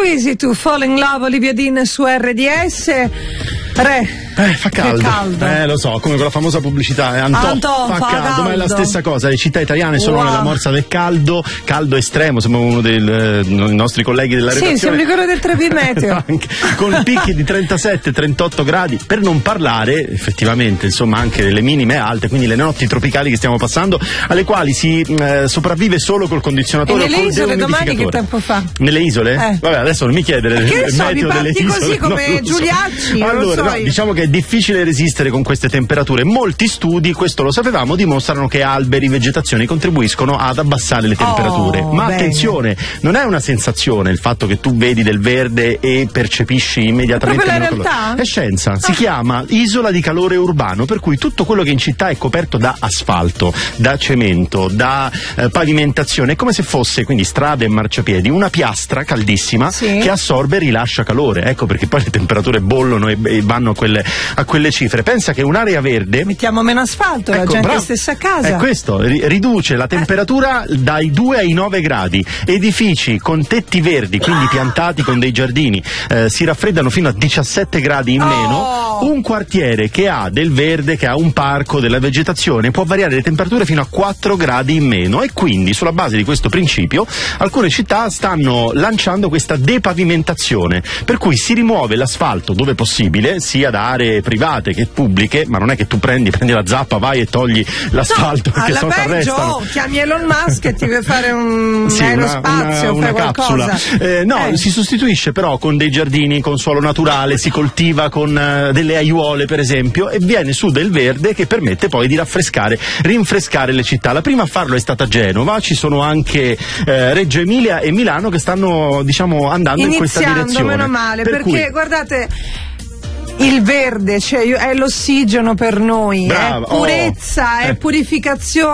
Easy to Fall in Love, Olivia Dean su RDS. Fa caldo. Lo so, come quella famosa pubblicità, Antò, fa caldo, ma è la stessa cosa. Le città italiane sono nella morsa del caldo estremo, siamo uno dei nostri colleghi della redazione. Sì, siamo quello del Trevi Meteo. Con picchi di 37-38 gradi, per non parlare effettivamente, insomma, anche delle minime alte, quindi le notti tropicali che stiamo passando, alle quali si sopravvive solo col condizionatore o col isole deumidificatore. Domani che tempo fa? Nelle isole? Vabbè, adesso non mi chiedere il meteo delle isole. Così come Giuliacci. Allora, no, diciamo che è difficile resistere con queste temperature. Molti studi, questo lo sapevamo, dimostrano che alberi, vegetazioni contribuiscono ad abbassare le temperature. Ma attenzione, non è una sensazione il fatto che tu vedi del verde e percepisci immediatamente la meno realtà? calore. È scienza, si chiama isola di calore urbano, per cui tutto quello che in città è coperto da asfalto, da cemento, da pavimentazione, è come se fosse, quindi strade e marciapiedi, una piastra caldissima che assorbe e rilascia calore. Ecco perché poi le temperature bollono e vanno a quelle cifre. Pensa che un'area verde, mettiamo meno asfalto, la gente stessa a casa. È questo, riduce la temperatura dai 2 ai 9 gradi. Edifici con tetti verdi, quindi piantati con dei giardini, si raffreddano fino a 17 gradi in meno. Un quartiere che ha del verde, che ha un parco, della vegetazione, può variare le temperature fino a 4 gradi in meno, e quindi sulla base di questo principio alcune città stanno lanciando questa depavimentazione, per cui si rimuove l'asfalto dove possibile, sia da aree private che pubbliche, ma non è che tu prendi la zappa, vai e togli l'asfalto, perché alla sennò ti arrestano. Chiami Elon Musk e ti vuoi fare un aerospazio, una qualcosa. Capsula. Si sostituisce però con dei giardini, con suolo naturale, si coltiva con delle aiuole per esempio, e viene su del verde che permette poi di rinfrescare le città. La prima a farlo è stata Genova, ci sono anche Reggio Emilia e Milano che stanno andando in questa direzione. Meno male, perché guardate, il verde, cioè è l'ossigeno per noi, è purezza, è purificazione.